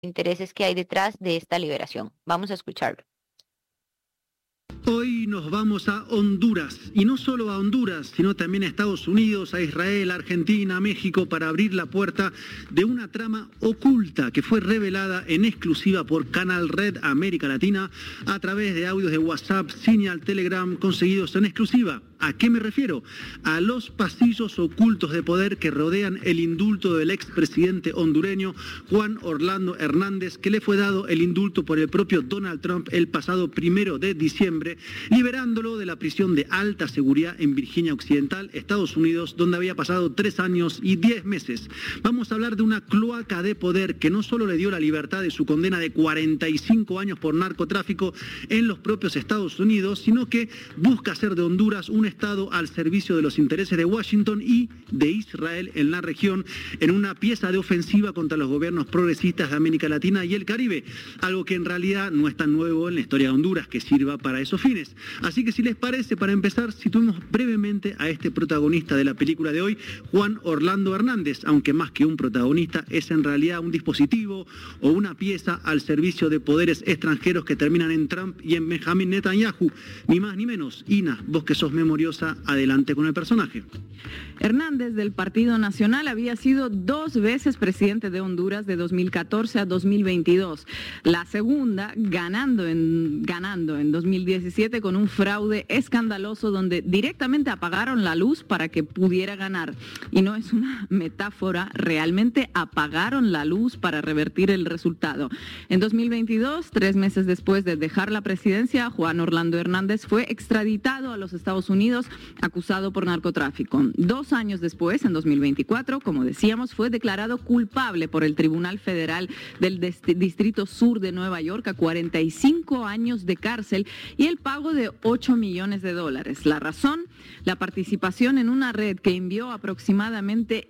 intereses que hay detrás de esta liberación. Vamos a escucharlo. Hoy nos vamos a Honduras, y no solo a Honduras, sino también a Estados Unidos, a Israel, a Argentina, a México, para abrir la puerta de una trama oculta que fue revelada en exclusiva por Canal Red América Latina a través de audios de WhatsApp, señal Telegram conseguidos en exclusiva. ¿A qué me refiero? A los pasillos ocultos de poder que rodean el indulto del expresidente hondureño Juan Orlando Hernández, que le fue dado el indulto por el propio Donald Trump el pasado 1 de diciembre, liberándolo de la prisión de alta seguridad en Virginia Occidental, Estados Unidos, donde había pasado 3 años y 10 meses. Vamos a hablar de una cloaca de poder que no solo le dio la libertad de su condena de 45 años por narcotráfico en los propios Estados Unidos, sino que busca hacer de Honduras un Estado al servicio de los intereses de Washington y de Israel en la región, en una pieza de ofensiva contra los gobiernos progresistas de América Latina y el Caribe, algo que en realidad no es tan nuevo en la historia de Honduras que sirva para esos fines. Así que si les parece, para empezar, situemos brevemente a este protagonista de la película de hoy, Juan Orlando Hernández, aunque más que un protagonista es en realidad un dispositivo o una pieza al servicio de poderes extranjeros que terminan en Trump y en Benjamin Netanyahu, ni más ni menos. Ina, vos que sos memoriosa, adelante con el personaje. Hernández, del Partido Nacional, había sido 2 veces presidente de Honduras de 2014 a 2022. La segunda ganando en 2017 con un fraude escandaloso donde directamente apagaron la luz para que pudiera ganar. Y no es una metáfora, realmente apagaron la luz para revertir el resultado. En 2022, 3 meses después de dejar la presidencia, Juan Orlando Hernández fue extraditado a los Estados Unidos acusado por narcotráfico. 2 años después, en 2024, como decíamos, fue declarado culpable por el Tribunal Federal del Distrito Sur de Nueva York a 45 años de cárcel y el pago de $8 millones. La razón, la participación en una red que envió aproximadamente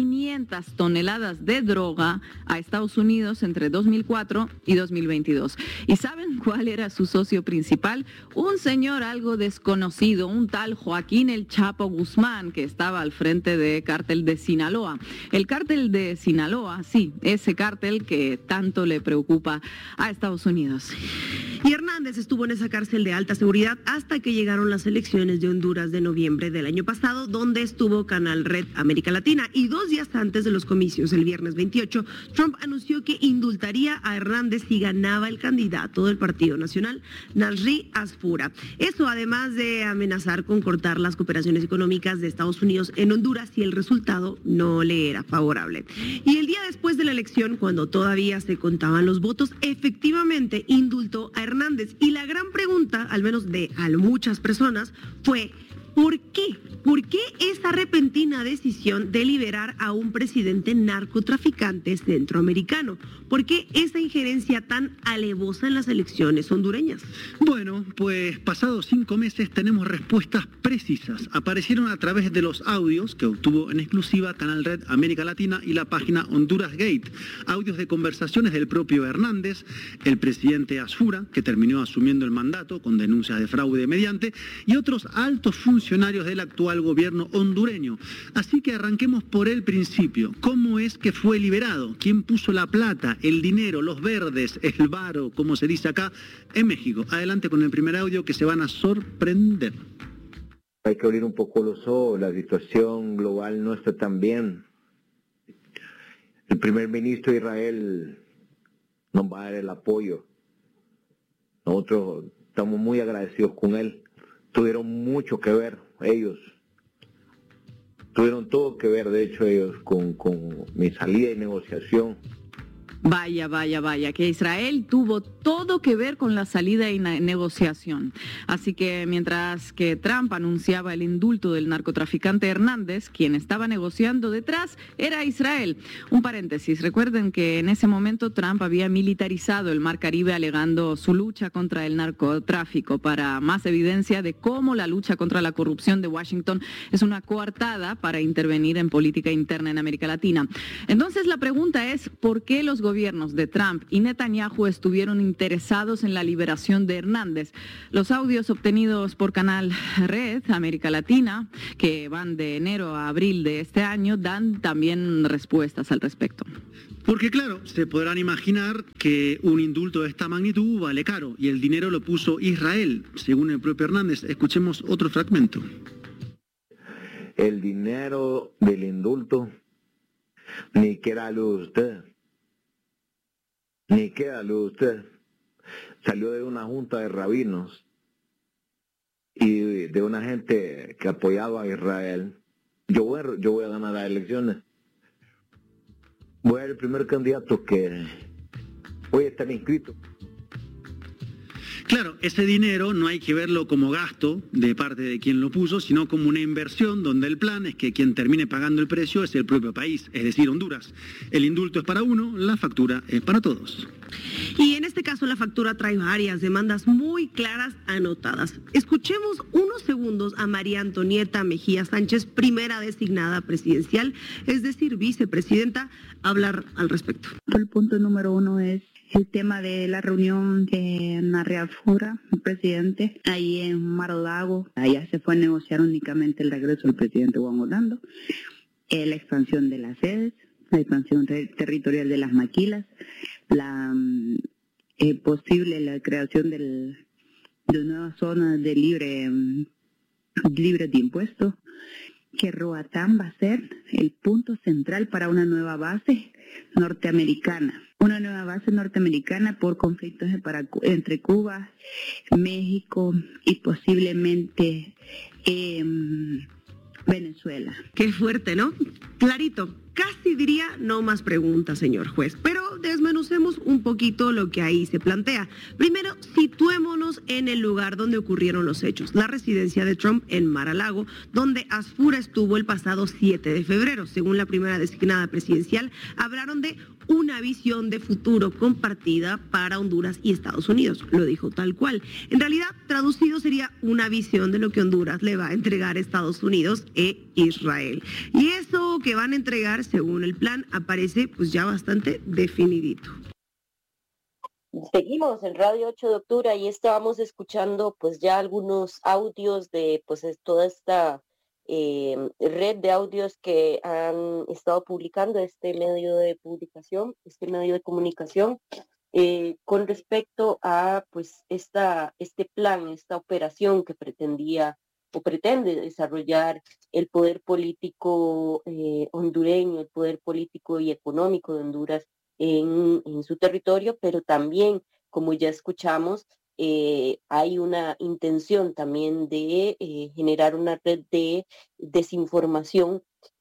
500 toneladas de droga a Estados Unidos entre 2004 y 2022. ¿Y saben cuál era su socio principal? Un señor algo desconocido, un tal Joaquín El Chapo Guzmán, que estaba al frente de Cártel de Sinaloa. El Cártel de Sinaloa, sí, ese cártel que tanto le preocupa a Estados Unidos. Y Hernández estuvo en esa cárcel de alta seguridad hasta que llegaron las elecciones de Honduras de noviembre del año pasado, donde estuvo Canal Red América Latina. Y 2 días antes de los comicios, el viernes 28, Trump anunció que indultaría a Hernández si ganaba el candidato del Partido Nacional, Nasri Asfura. Eso además de amenazar con cortar las cooperaciones económicas de Estados Unidos en Honduras si el resultado no le era favorable. Y el día después de la elección, cuando todavía se contaban los votos, efectivamente indultó a Hernández. Y la gran pregunta, al menos de muchas personas, fue ¿por qué? ¿Por qué esa repentina decisión de liberar a un presidente narcotraficante centroamericano? ¿Por qué esa injerencia tan alevosa en las elecciones hondureñas? Bueno, pues pasados 5 meses tenemos respuestas precisas. Aparecieron a través de los audios que obtuvo en exclusiva Canal Red América Latina y la página Honduras Gate. Audios de conversaciones del propio Hernández, el presidente Asfura, que terminó asumiendo el mandato con denuncias de fraude mediante, y otros altos funcionarios del actual gobierno hondureño. Así que arranquemos por el principio. ¿Cómo es que fue liberado? ¿Quién puso la plata, el dinero, los verdes, el varo, como se dice acá en México? Adelante con el primer audio que se van a sorprender. Hay que abrir un poco los ojos, la situación global no está tan bien. El primer ministro de Israel nos va a dar el apoyo. Nosotros estamos muy agradecidos con él. Tuvieron mucho que ver ellos. Tuvieron todo que ver, de hecho, ellos con mi salida y negociación. Vaya, que Israel tuvo todo que ver con la salida y negociación. Así que mientras que Trump anunciaba el indulto del narcotraficante Hernández, quien estaba negociando detrás era Israel. Un paréntesis, recuerden que en ese momento Trump había militarizado el Mar Caribe alegando su lucha contra el narcotráfico, para más evidencia de cómo la lucha contra la corrupción de Washington es una coartada para intervenir en política interna en América Latina. Entonces la pregunta es, ¿por qué los gobiernos gobiernos de Trump y Netanyahu estuvieron interesados en la liberación de Hernández. Los audios obtenidos por Canal Red América Latina, que van de enero a abril de este año, dan también respuestas al respecto. Porque claro, se podrán imaginar que un indulto de esta magnitud vale caro y el dinero lo puso Israel, según el propio Hernández. Escuchemos otro fragmento. El dinero del indulto ni queda luz usted, ni queda luz usted. Salió de una junta de rabinos y de una gente que apoyaba a Israel. Yo voy a ganar las elecciones. Voy a ser el primer candidato que voy a estar inscrito. Claro, ese dinero no hay que verlo como gasto de parte de quien lo puso, sino como una inversión donde el plan es que quien termine pagando el precio es el propio país, es decir, Honduras. El indulto es para uno, la factura es para todos. Y en este caso la factura trae varias demandas muy claras anotadas. Escuchemos unos segundos a María Antonieta Mejía Sánchez, primera designada presidencial, es decir, vicepresidenta, hablar al respecto. El punto número 1 es el tema de la reunión de Narriafura, el presidente, ahí en Mar-a-Lago. Allá se fue a negociar únicamente el regreso del presidente Juan Orlando, la expansión de las sedes, la expansión territorial de las maquilas, la creación de nuevas zonas de libre de impuestos, que Roatán va a ser el punto central para una nueva base norteamericana. Una nueva base norteamericana por conflictos entre Cuba, México y posiblemente Venezuela. Qué fuerte, ¿no? Clarito. Casi diría no más preguntas, señor juez, pero desmenucemos un poquito lo que ahí se plantea. Primero, situémonos en el lugar donde ocurrieron los hechos, la residencia de Trump en Mar-a-Lago, donde Asfura estuvo el pasado 7 de febrero. Según la primera designada presidencial, hablaron de una visión de futuro compartida para Honduras y Estados Unidos. Lo dijo tal cual. En realidad, traducido sería una visión de lo que Honduras le va a entregar a Estados Unidos e Israel. Y eso que van a entregar, según el plan, aparece pues ya bastante definidito. Seguimos en Radio 8 de Octubre y estábamos escuchando pues ya algunos audios de pues toda esta red de audios que han estado publicando este medio de publicación, este medio de comunicación, con respecto a pues este plan, esta operación que pretendía o pretende desarrollar el poder político hondureño, el poder político y económico de Honduras en su territorio, pero también, como ya escuchamos, hay una intención también de generar una red de desinformación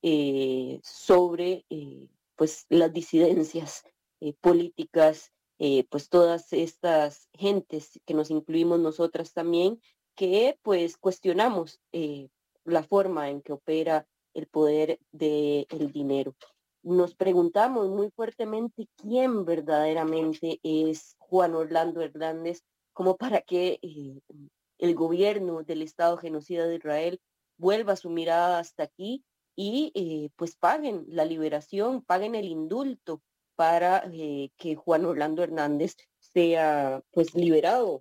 sobre pues las disidencias políticas, pues todas estas gentes que nos incluimos nosotras también, que pues cuestionamos la forma en que opera el poder del dinero. Nos preguntamos muy fuertemente quién verdaderamente es Juan Orlando Hernández, como para que el gobierno del Estado genocida de Israel vuelva su mirada hasta aquí y pues paguen la liberación, paguen el indulto para que Juan Orlando Hernández sea pues liberado.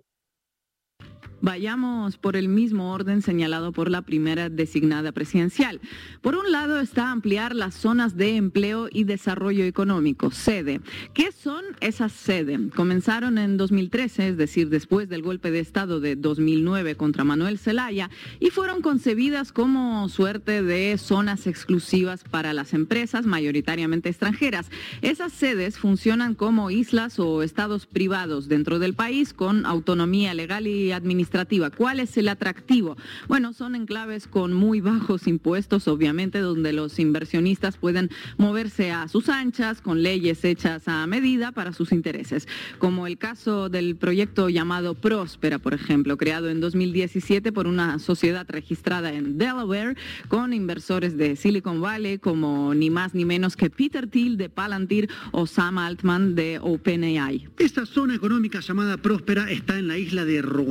Vayamos por el mismo orden señalado por la primera designada presidencial. Por un lado está ampliar las zonas de empleo y desarrollo económico, SEDE. ¿Qué son esas SEDE? Comenzaron en 2013, es decir, después del golpe de Estado de 2009 contra Manuel Zelaya, y fueron concebidas como suerte de zonas exclusivas para las empresas, mayoritariamente extranjeras. Esas sedes funcionan como islas o estados privados dentro del país con autonomía legal y administrativa. ¿Cuál es el atractivo? Bueno, son enclaves con muy bajos impuestos, obviamente, donde los inversionistas pueden moverse a sus anchas, con leyes hechas a medida para sus intereses. Como el caso del proyecto llamado Próspera, por ejemplo, creado en 2017 por una sociedad registrada en Delaware, con inversores de Silicon Valley, como ni más ni menos que Peter Thiel de Palantir o Sam Altman de OpenAI. Esta zona económica llamada Próspera está en la isla de Roatán,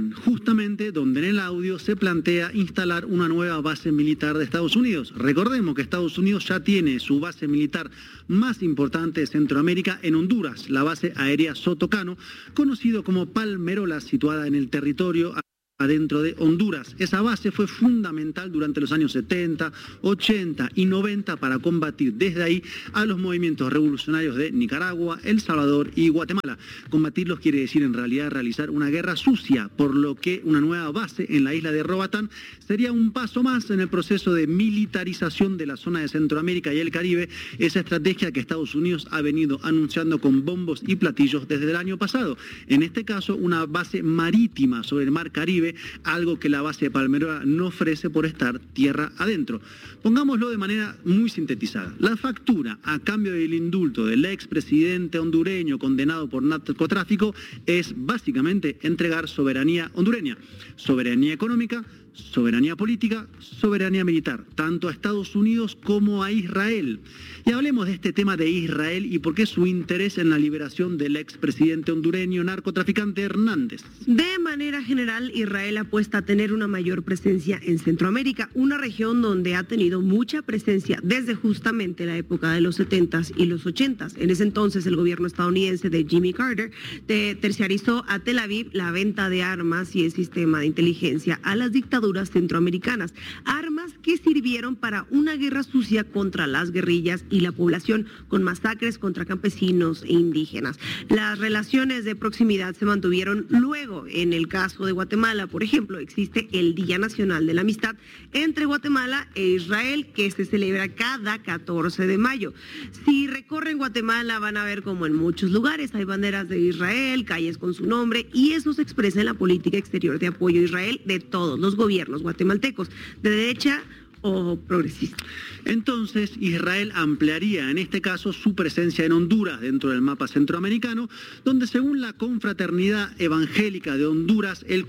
justamente donde en el audio se plantea instalar una nueva base militar de Estados Unidos. Recordemos que Estados Unidos ya tiene su base militar más importante de Centroamérica en Honduras, la base aérea Sotocano, conocido como Palmerola, situada en el territorio adentro de Honduras. Esa base fue fundamental durante los años 70, 80 y 90 para combatir desde ahí a los movimientos revolucionarios de Nicaragua, El Salvador y Guatemala. Combatirlos quiere decir en realidad realizar una guerra sucia, por lo que una nueva base en la isla de Roatán sería un paso más en el proceso de militarización de la zona de Centroamérica y el Caribe, esa estrategia que Estados Unidos ha venido anunciando con bombos y platillos desde el año pasado. En este caso, una base marítima sobre el mar Caribe, algo que la base de Palmerola no ofrece por estar tierra adentro. Pongámoslo de manera muy sintetizada. La factura a cambio del indulto del expresidente hondureño condenado por narcotráfico es básicamente entregar soberanía hondureña, soberanía económica, soberanía política, soberanía militar, tanto a Estados Unidos como a Israel. Y hablemos de este tema de Israel y por qué su interés en la liberación del expresidente hondureño narcotraficante Hernández. De manera general, Israel apuesta a tener una mayor presencia en Centroamérica, una región donde ha tenido mucha presencia desde justamente la época de los 70s y los 80s. En ese entonces, el gobierno estadounidense de Jimmy Carter terciarizó a Tel Aviv la venta de armas y el sistema de inteligencia a las dictaduras centroamericanas, armas que sirvieron para una guerra sucia contra las guerrillas y la población, con masacres contra campesinos e indígenas. Las relaciones de proximidad se mantuvieron luego. En el caso de Guatemala, por ejemplo, existe el Día Nacional de la Amistad entre Guatemala e Israel, que se celebra cada 14 de mayo. Si recorren Guatemala van a ver como en muchos lugares hay banderas de Israel, calles con su nombre, y eso se expresa en la política exterior de apoyo a Israel de todos los gobiernos guatemaltecos, de derecha o progresista. Entonces, Israel ampliaría en este caso su presencia en Honduras dentro del mapa centroamericano, donde según la Confraternidad Evangélica de Honduras, el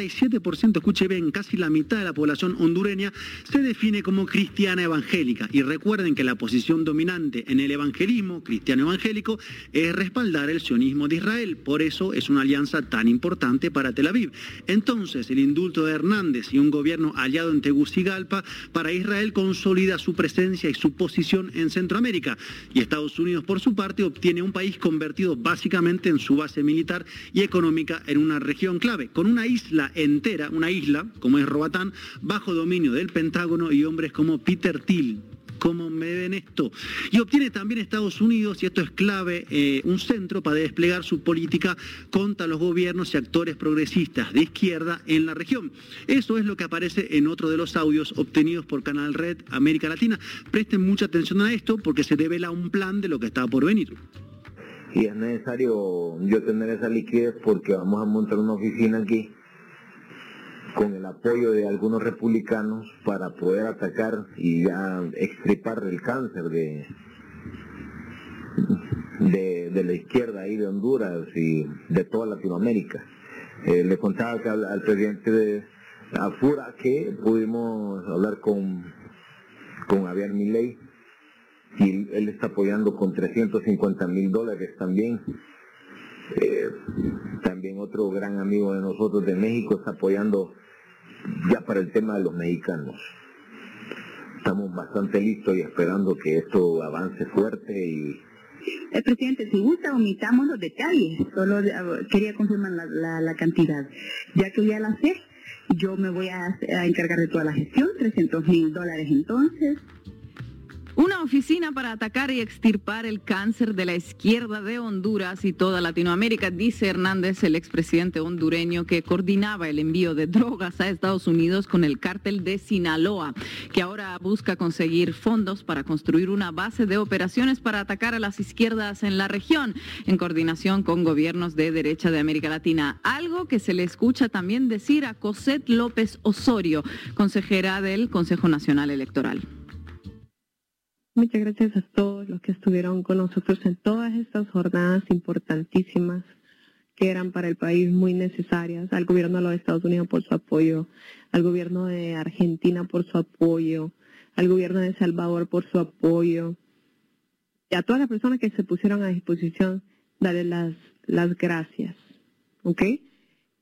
47%, escuche bien, casi la mitad de la población hondureña se define como cristiana evangélica. Y recuerden que la posición dominante en el evangelismo cristiano evangélico es respaldar el sionismo de Israel. Por eso es una alianza tan importante para Tel Aviv. Entonces, el indulto de Hernández y un gobierno aliado en Tegucigalpa para Israel consolida su presencia y su posición en Centroamérica. Y Estados Unidos, por su parte, obtiene un país convertido básicamente en su base militar y económica en una región clave, con una isla entera, una isla como es Roatán, bajo dominio del Pentágono y hombres como Peter Thiel. ¿Cómo me ven esto? Y obtiene también Estados Unidos, y esto es clave, un centro para desplegar su política contra los gobiernos y actores progresistas de izquierda en la región. Eso es lo que aparece en otro de los audios obtenidos por Canal Red América Latina. Presten mucha atención a esto porque se devela un plan de lo que está por venir. Y es necesario yo tener esa liquidez porque vamos a montar una oficina aquí con el apoyo de algunos republicanos para poder atacar y ya extirpar el cáncer de la izquierda ahí de Honduras y de toda Latinoamérica. Le contaba al presidente de AFURA que pudimos hablar con Javier Milei y él está apoyando con $350,000 también. También otro gran amigo de nosotros de México está apoyando ya para el tema de los mexicanos. Estamos bastante listos y esperando que esto avance fuerte y... Presidente, si gusta, omitamos los detalles, solo quería confirmar la cantidad. Ya que ya la sé, yo me voy a encargar de toda la gestión, $300,000 entonces. Una oficina para atacar y extirpar el cáncer de la izquierda de Honduras y toda Latinoamérica, dice Hernández, el expresidente hondureño que coordinaba el envío de drogas a Estados Unidos con el cártel de Sinaloa, que ahora busca conseguir fondos para construir una base de operaciones para atacar a las izquierdas en la región, en coordinación con gobiernos de derecha de América Latina. Algo que se le escucha también decir a Cosette López Osorio, consejera del Consejo Nacional Electoral. Muchas gracias a todos los que estuvieron con nosotros en todas estas jornadas importantísimas que eran para el país muy necesarias, al gobierno de los Estados Unidos por su apoyo, al gobierno de Argentina por su apoyo, al gobierno de El Salvador por su apoyo, y a todas las personas que se pusieron a disposición, darles las gracias, ¿ok?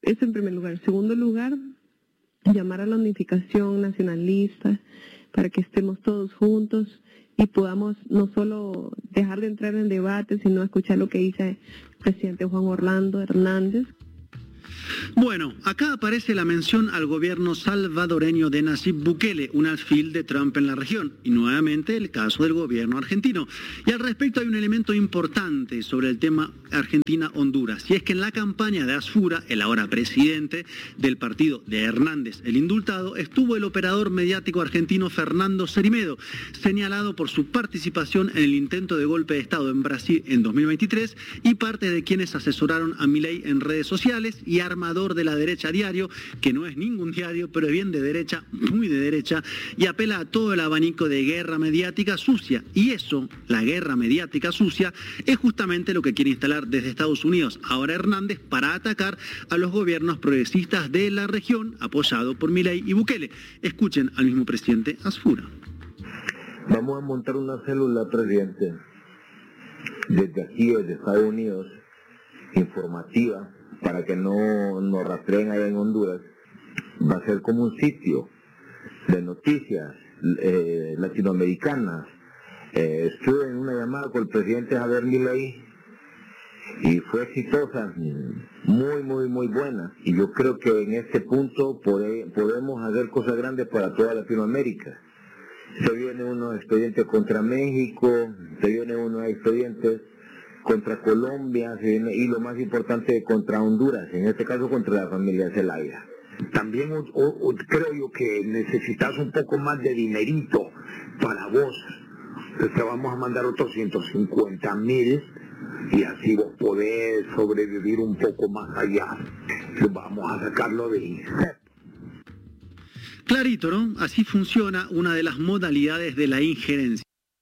Eso en primer lugar. En segundo lugar, llamar a la unificación nacionalista para que estemos todos juntos y podamos no solo dejar de entrar en debate, sino escuchar lo que dice el presidente Juan Orlando Hernández. Bueno, acá aparece la mención al gobierno salvadoreño de Nayib Bukele, un alfil de Trump en la región, y nuevamente el caso del gobierno argentino. Y al respecto hay un elemento importante sobre el tema Argentina-Honduras, y es que en la campaña de Asfura, el ahora presidente del partido de Hernández, el indultado, estuvo el operador mediático argentino Fernando Cerimedo, señalado por su participación en el intento de golpe de Estado en Brasil en 2023 y parte de quienes asesoraron a Milei en redes sociales y armador de la derecha diario, que no es ningún diario, pero es bien de derecha, muy de derecha, y apela a todo el abanico de guerra mediática sucia. Y eso, la guerra mediática sucia, es justamente lo que quiere instalar desde Estados Unidos ahora Hernández para atacar a los gobiernos progresistas de la región, apoyado por Milei y Bukele. Escuchen al mismo presidente Asfura. Vamos a montar una célula, presidente, desde aquí, desde Estados Unidos, informativa, para que no nos rastreen allá en Honduras. Va a ser como un sitio de noticias latinoamericanas. Estuve en una llamada con el presidente Javier Milei y fue exitosa, muy buena. Y yo creo que en este punto podemos hacer cosas grandes para toda Latinoamérica. Se vienen unos expedientes contra México, se vienen unos expedientes contra Colombia y lo más importante contra Honduras, en este caso contra la familia Zelaya. También creo yo que necesitas un poco más de dinerito para vos. Te vamos a mandar otros 150,000 y así vos podés sobrevivir un poco más allá. Vamos a sacarlo de INSEP. Clarito, ¿no? Así funciona una de las modalidades de la injerencia.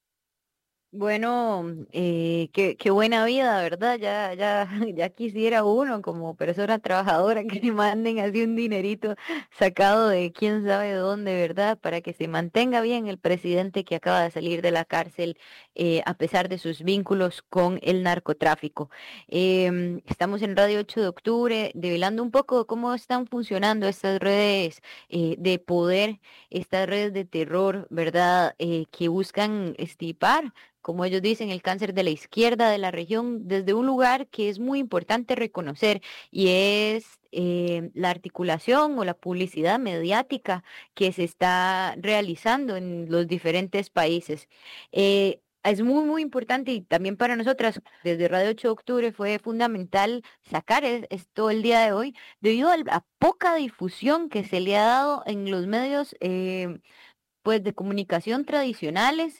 Bueno, qué buena vida, ¿verdad? Ya quisiera uno como persona trabajadora que le manden así un dinerito sacado de quién sabe dónde, ¿verdad? Para que se mantenga bien el presidente que acaba de salir de la cárcel a pesar de sus vínculos con el narcotráfico. Estamos en Radio 8 de octubre, develando un poco cómo están funcionando estas redes de poder, estas redes de terror, ¿verdad? Que buscan estipar, como ellos dicen, el cáncer de la izquierda de la región desde un lugar que es muy importante reconocer y es la articulación o la publicidad mediática que se está realizando en los diferentes países. Es muy importante y también para nosotras, desde Radio 8 de octubre, fue fundamental sacar esto el día de hoy, debido a la poca difusión que se le ha dado en los medios pues de comunicación tradicionales,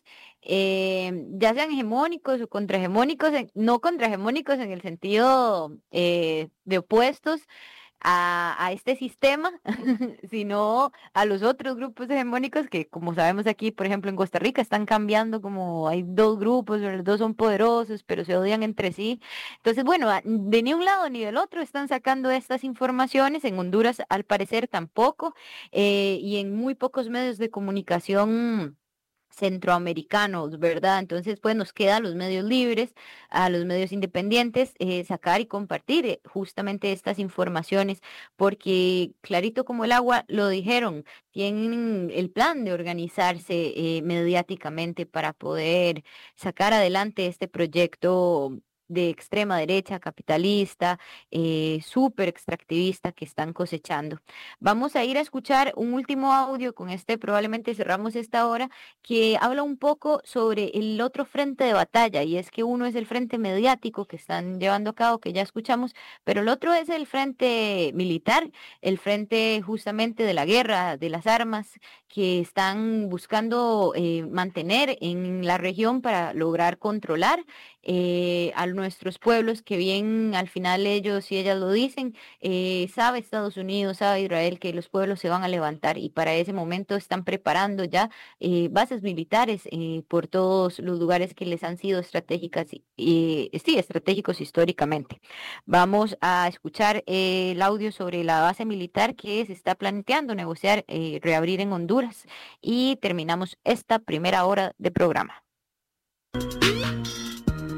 ya sean hegemónicos o contrahegemónicos, no contrahegemónicos en el sentido de opuestos a este sistema, sino a los otros grupos hegemónicos que, como sabemos aquí, por ejemplo, en Costa Rica están cambiando, como hay dos grupos, los dos son poderosos, pero se odian entre sí. Entonces, bueno, de ni un lado ni del otro están sacando estas informaciones. En Honduras, al parecer, tampoco, y en muy pocos medios de comunicación centroamericanos, ¿verdad? Entonces, pues nos queda a los medios libres, a los medios independientes, sacar y compartir justamente estas informaciones, porque clarito como el agua lo dijeron, tienen el plan de organizarse mediáticamente para poder sacar adelante este proyecto de extrema derecha, capitalista, súper extractivista que están cosechando. Vamos a ir a escuchar un último audio, con este probablemente cerramos esta hora, que habla un poco sobre el otro frente de batalla, y es que uno es el frente mediático que están llevando a cabo, que ya escuchamos, pero el otro es el frente militar, el frente justamente de la guerra, de las armas, que están buscando mantener en la región para lograr controlar a nuestros pueblos, que bien al final ellos y ellas lo dicen, sabe Estados Unidos, sabe Israel que los pueblos se van a levantar, y para ese momento están preparando ya bases militares por todos los lugares que les han sido estratégicas, estratégicos históricamente. Vamos a escuchar el audio sobre la base militar que se está planteando negociar, reabrir en Honduras, y terminamos esta primera hora de programa. Vamos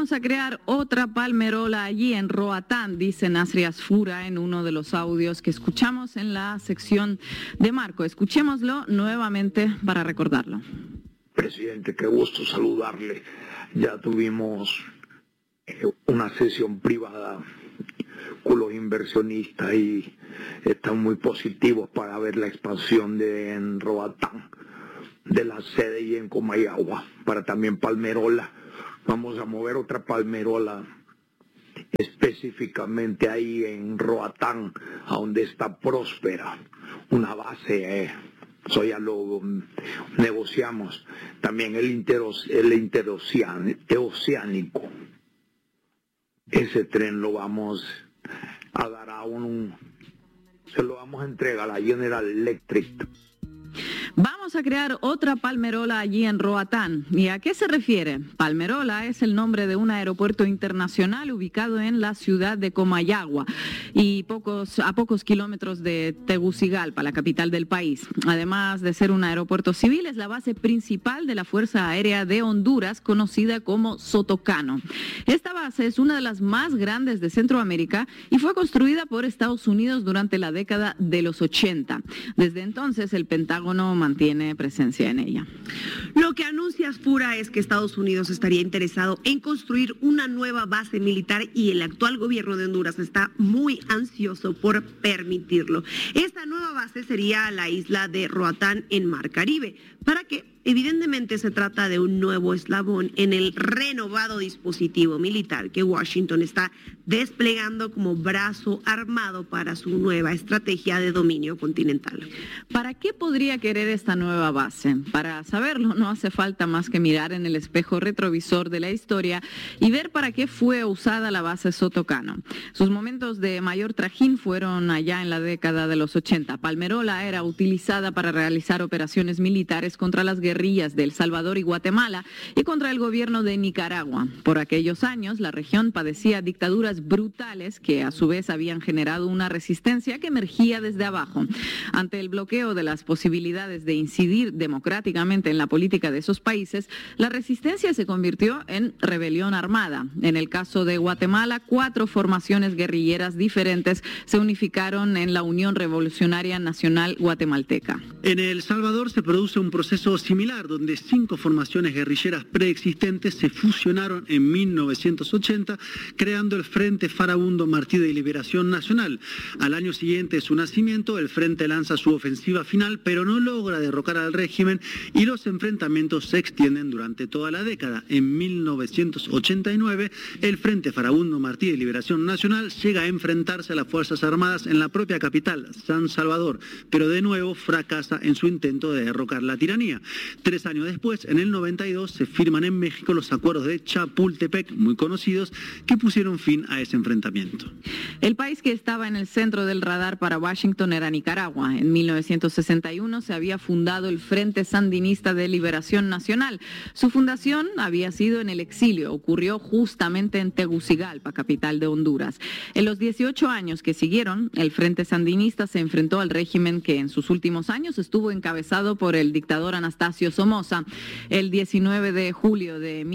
Vamos a crear otra palmerola allí en Roatán, dice Nasri Asfura en uno de los audios que escuchamos en la sección de Marco. Escuchémoslo nuevamente para recordarlo. Presidente, qué gusto saludarle. Ya tuvimos una sesión privada con los inversionistas y están muy positivos para ver la expansión en Roatán, de la sede y en Comayagua, para también palmerola. Vamos a mover otra palmerola específicamente ahí en Roatán, a donde está Próspera, una base, eso ya lo negociamos. También el interoceánico. Ese tren lo vamos a dar se lo vamos a entregar a General Electric. Vamos a crear otra palmerola allí en Roatán. ¿Y a qué se refiere? Palmerola es el nombre de un aeropuerto internacional ubicado en la ciudad de Comayagua y a pocos kilómetros de Tegucigalpa, la capital del país. Además de ser un aeropuerto civil, es la base principal de la Fuerza Aérea de Honduras, conocida como Sotocano. Esta base es una de las más grandes de Centroamérica y fue construida por Estados Unidos durante la década de los 80. Desde entonces, el Pentágono mantiene presencia en ella. Lo que anuncia Asfura es que Estados Unidos estaría interesado en construir una nueva base militar y el actual gobierno de Honduras está muy ansioso por permitirlo. Esta nueva base sería la isla de Roatán en Mar Caribe, para que evidentemente se trata de un nuevo eslabón en el renovado dispositivo militar que Washington está desplegando como brazo armado para su nueva estrategia de dominio continental. ¿Para qué podría querer esta nueva base? Para saberlo no hace falta más que mirar en el espejo retrovisor de la historia y ver para qué fue usada la base Sotocano. Sus momentos de mayor trajín fueron allá en la década de los 80. Palmerola era utilizada para realizar operaciones militares contra las guerrillas de El Salvador y Guatemala y contra el gobierno de Nicaragua. Por aquellos años, la región padecía dictaduras brutales que a su vez habían generado una resistencia que emergía desde abajo. Ante el bloqueo de las posibilidades de incidir democráticamente en la política de esos países, la resistencia se convirtió en rebelión armada. En el caso de Guatemala, 4 formaciones guerrilleras diferentes se unificaron en la Unión Revolucionaria Nacional Guatemalteca. En El Salvador se produce un proceso similar, donde 5 formaciones guerrilleras preexistentes se fusionaron en 1980, creando el Frente Farabundo Martí de Liberación Nacional. Al año siguiente de su nacimiento, el Frente lanza su ofensiva final, pero no logra derrocar al régimen y los enfrentamientos se extienden durante toda la década. En 1989, el Frente Farabundo Martí de Liberación Nacional llega a enfrentarse a las Fuerzas Armadas en la propia capital, San Salvador, pero de nuevo fracasa en su intento de derrocar la tiranía. 3 años después, en el 92, se firman en México los acuerdos de Chapultepec, muy conocidos, que pusieron fin a ese enfrentamiento. El país que estaba en el centro del radar para Washington era Nicaragua. En 1961 se había fundado el Frente Sandinista de Liberación Nacional. Su fundación había sido en el exilio, ocurrió justamente en Tegucigalpa, capital de Honduras. En los 18 años que siguieron, el Frente Sandinista se enfrentó al régimen que en sus últimos años estuvo encabezado por el dictador Anastasio Somoza. El 19 de julio de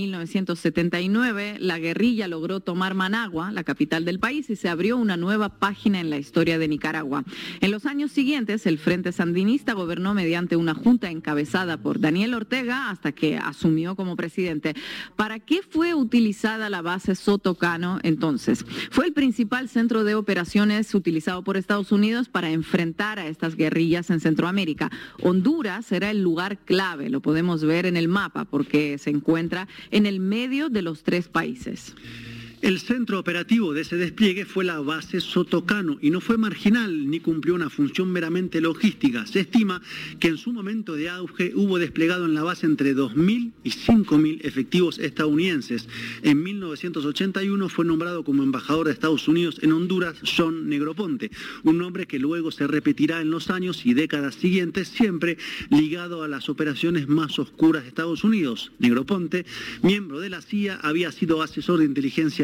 1979, la guerrilla logró tomar Managua, la capital del país, y se abrió una nueva página en la historia de Nicaragua. En los años siguientes, el Frente Sandinista gobernó mediante una junta encabezada por Daniel Ortega hasta que asumió como presidente. ¿Para qué fue utilizada la base Sotocano entonces? Fue el principal centro de operaciones utilizado por Estados Unidos para enfrentar a estas guerrillas en Centroamérica. Honduras era el lugar clave, lo podemos ver en el mapa, porque se encuentra en el medio de los 3 países. El centro operativo de ese despliegue fue la base Sotocano y no fue marginal ni cumplió una función meramente logística. Se estima que en su momento de auge hubo desplegado en la base entre 2.000 y 5.000 efectivos estadounidenses. En 1981 fue nombrado como embajador de Estados Unidos en Honduras John Negroponte, un nombre que luego se repetirá en los años y décadas siguientes, siempre ligado a las operaciones más oscuras de Estados Unidos. Negroponte, miembro de la CIA, había sido asesor de inteligencia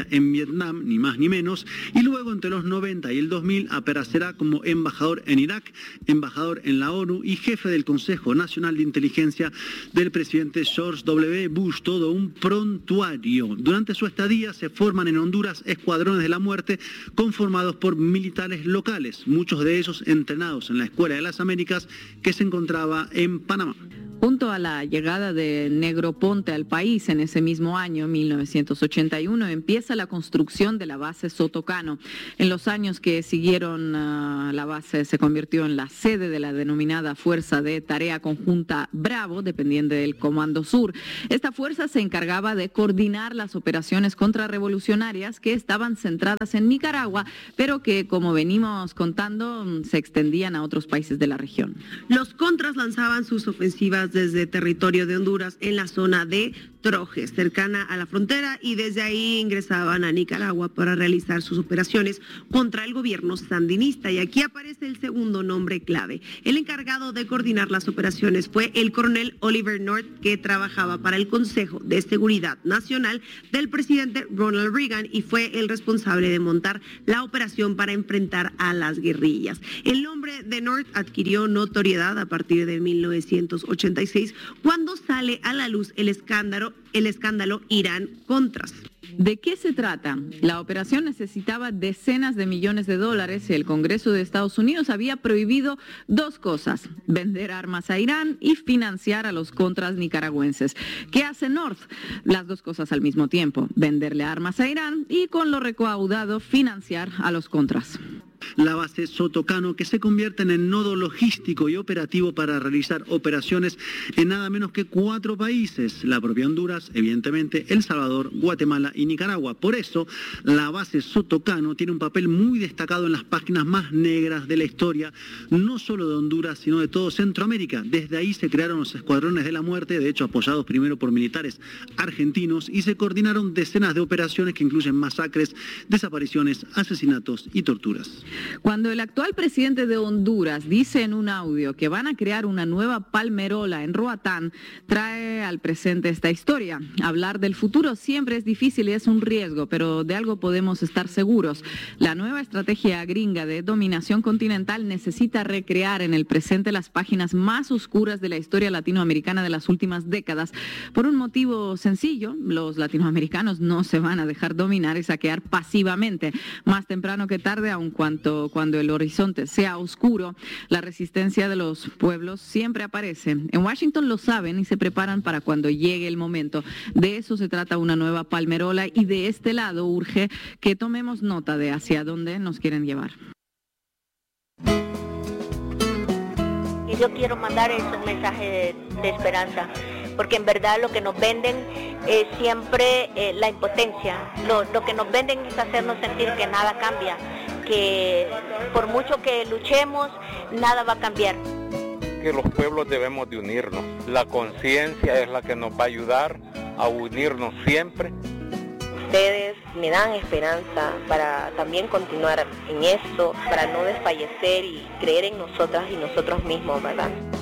Francia en Vietnam, ni más ni menos, y luego entre los 90 y el 2000 aparecerá como embajador en Irak, embajador en la ONU y jefe del Consejo Nacional de Inteligencia del presidente George W. Bush, todo un prontuario. Durante su estadía se forman en Honduras escuadrones de la muerte conformados por militares locales, muchos de ellos entrenados en la Escuela de las Américas que se encontraba en Panamá. Junto a la llegada de Negroponte al país en ese mismo año, 1981, empieza la construcción de la base Sotocano. En los años que siguieron, la base se convirtió en la sede de la denominada Fuerza de Tarea Conjunta Bravo, dependiente del Comando Sur. Esta fuerza se encargaba de coordinar las operaciones contrarrevolucionarias que estaban centradas en Nicaragua, pero que, como venimos contando, se extendían a otros países de la región. Los contras lanzaban sus ofensivas desde territorio de Honduras en la zona de Trojes, cercana a la frontera, y desde ahí ingresaban a Nicaragua para realizar sus operaciones contra el gobierno sandinista. Y aquí aparece el segundo nombre clave. El encargado de coordinar las operaciones fue el coronel Oliver North, que trabajaba para el Consejo de Seguridad Nacional del presidente Ronald Reagan y fue el responsable de montar la operación para enfrentar a las guerrillas. El nombre de North adquirió notoriedad a partir de 1986, cuando sale a la luz el escándalo Irán-Contras. ¿De qué se trata? La operación necesitaba decenas de millones de dólares y el Congreso de Estados Unidos había prohibido dos cosas: vender armas a Irán y financiar a los contras nicaragüenses. ¿Qué hace North? Las dos cosas al mismo tiempo: venderle armas a Irán y, con lo recaudado, financiar a los contras. La base Sotocano, que se convierte en el nodo logístico y operativo para realizar operaciones en nada menos que 4 países, la propia Honduras, evidentemente, El Salvador, Guatemala y Nicaragua. Por eso, la base Sotocano tiene un papel muy destacado en las páginas más negras de la historia, no solo de Honduras, sino de todo Centroamérica. Desde ahí se crearon los escuadrones de la muerte, de hecho apoyados primero por militares argentinos, y se coordinaron decenas de operaciones que incluyen masacres, desapariciones, asesinatos y torturas. Cuando el actual presidente de Honduras dice en un audio que van a crear una nueva palmerola en Roatán, trae al presente esta historia. Hablar del futuro siempre es difícil y es un riesgo, pero de algo podemos estar seguros. La nueva estrategia gringa de dominación continental necesita recrear en el presente las páginas más oscuras de la historia latinoamericana de las últimas décadas. Por un motivo sencillo: los latinoamericanos no se van a dejar dominar y saquear pasivamente. Más temprano que tarde, aun cuando el horizonte sea oscuro, la resistencia de los pueblos siempre aparece. En Washington lo saben y se preparan para cuando llegue el momento. De eso se trata una nueva palmerola, y de este lado urge que tomemos nota de hacia dónde nos quieren llevar. Y yo quiero mandar un mensaje de esperanza, porque en verdad lo que nos venden es siempre la impotencia. Lo que nos venden es hacernos sentir que nada cambia, que por mucho que luchemos, nada va a cambiar. Que los pueblos debemos de unirnos. La conciencia es la que nos va a ayudar a unirnos siempre. Ustedes me dan esperanza para también continuar en esto, para no desfallecer y creer en nosotras y nosotros mismos, ¿verdad?